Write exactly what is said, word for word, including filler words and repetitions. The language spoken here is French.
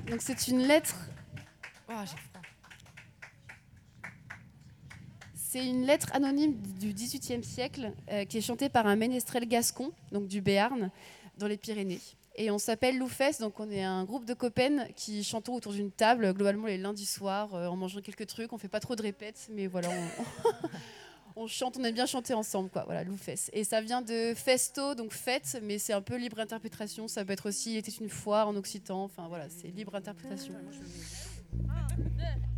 Donc c'est une lettre. Oh, j'ai froid. C'est une lettre anonyme du dix-huitième siècle euh, qui est chantée par un ménestrel gascon, donc du Béarn, dans les Pyrénées. Et on s'appelle Loufès, donc on est un groupe de copains qui chantons autour d'une table, globalement les lundis soirs, euh, en mangeant quelques trucs. On fait pas trop de répètes, mais voilà, on, on chante, on aime bien chanter ensemble, quoi. Voilà, Loufès. Et ça vient de festo, donc fête, mais c'est un peu libre interprétation. Ça peut être aussi il était une fois en occitan. Enfin voilà, c'est libre interprétation.